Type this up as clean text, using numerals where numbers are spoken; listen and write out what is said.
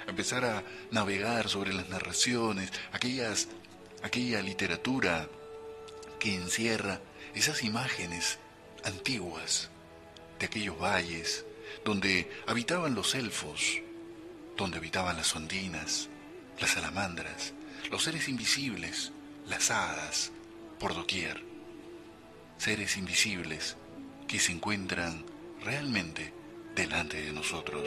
empezar a navegar sobre las narraciones, aquella literatura que encierra esas imágenes antiguas de aquellos valles donde habitaban los elfos, donde habitaban las ondinas, las salamandras, los seres invisibles, las hadas, por doquier. Seres invisibles que se encuentran realmente delante de nosotros.